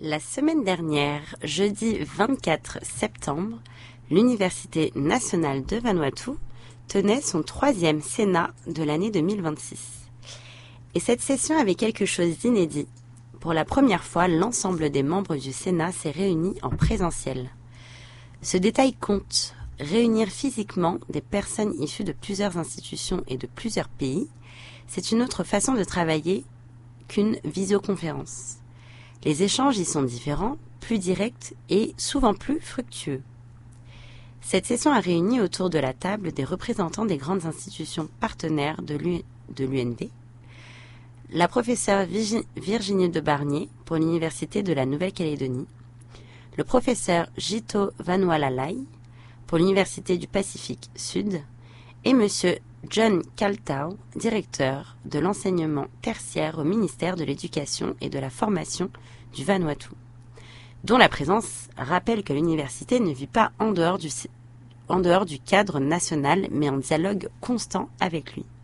La semaine dernière, jeudi 24 septembre, l'Université nationale de Vanuatu tenait son 3e Sénat de l'année 2026. Et cette session avait quelque chose d'inédit. Pour la première fois, l'ensemble des membres du Sénat s'est réuni en présentiel. Ce détail compte. Réunir physiquement des personnes issues de plusieurs institutions et de plusieurs pays, c'est une autre façon de travailler qu'une visioconférence. Les échanges y sont différents, plus directs et souvent plus fructueux. Cette session a réuni autour de la table des représentants des grandes institutions partenaires de l'UNV, la professeure Virginie de Barnier pour l'Université de la Nouvelle-Calédonie, le professeur Jito Vanualalai pour l'Université du Pacifique Sud et M. John Kaltau, directeur de l'enseignement tertiaire au ministère de l'Éducation et de la Formation du Vanuatu, dont la présence rappelle que l'université ne vit pas en dehors du cadre national, mais en dialogue constant avec lui.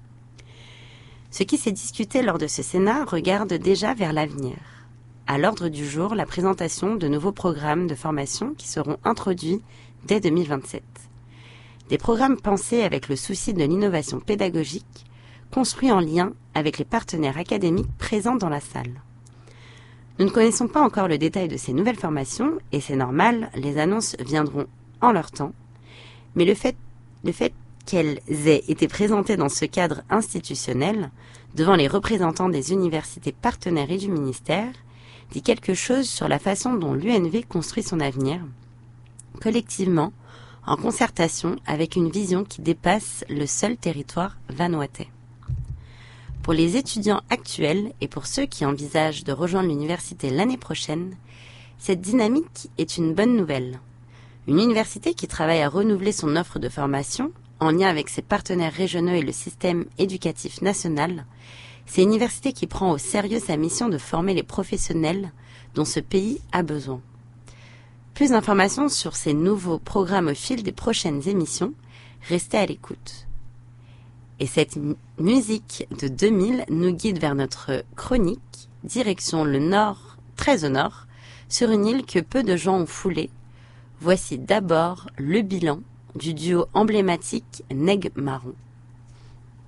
Ce qui s'est discuté lors de ce Sénat regarde déjà vers l'avenir. À l'ordre du jour, la présentation de nouveaux programmes de formation qui seront introduits dès 2027. Des programmes pensés avec le souci de l'innovation pédagogique, construits en lien avec les partenaires académiques présents dans la salle. Nous ne connaissons pas encore le détail de ces nouvelles formations, et c'est normal, les annonces viendront en leur temps, mais le fait qu'elles aient été présentées dans ce cadre institutionnel, devant les représentants des universités partenaires et du ministère, dit quelque chose sur la façon dont l'UNV construit son avenir, collectivement, en concertation avec une vision qui dépasse le seul territoire vanuatais. Pour les étudiants actuels et pour ceux qui envisagent de rejoindre l'université l'année prochaine, cette dynamique est une bonne nouvelle. Une université qui travaille à renouveler son offre de formation, en lien avec ses partenaires régionaux et le système éducatif national, c'est une université qui prend au sérieux sa mission de former les professionnels dont ce pays a besoin. Plus d'informations sur ces nouveaux programmes au fil des prochaines émissions, restez à l'écoute. Et cette musique de 2000 nous guide vers notre chronique, direction le nord, très au nord, sur une île que peu de gens ont foulée. Voici d'abord le bilan du duo emblématique Neg Marron.